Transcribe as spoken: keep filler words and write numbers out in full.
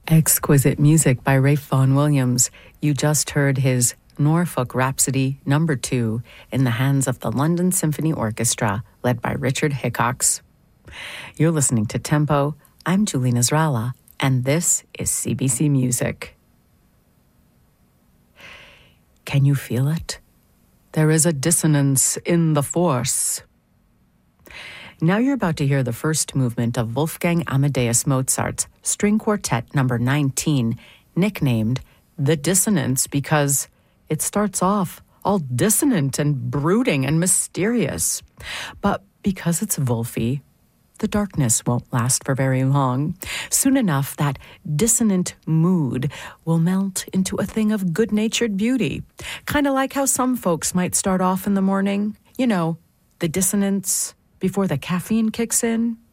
Exquisite music by Ralph Vaughan Williams. You just heard his Norfolk Rhapsody number two in the hands of the London Symphony Orchestra, led by Richard Hickox. You're listening to Tempo. I'm Julie Nasrallah, and this is C B C Music. Can you feel it? There is a dissonance in the force. Now you're about to hear the first movement of Wolfgang Amadeus Mozart's String Quartet number nineteen, nicknamed The Dissonance because it starts off all dissonant and brooding and mysterious. But because it's Wolfie, the darkness won't last for very long. Soon enough, that dissonant mood will melt into a thing of good-natured beauty. Kind of like how some folks might start off in the morning. You know, the dissonance before the caffeine kicks in.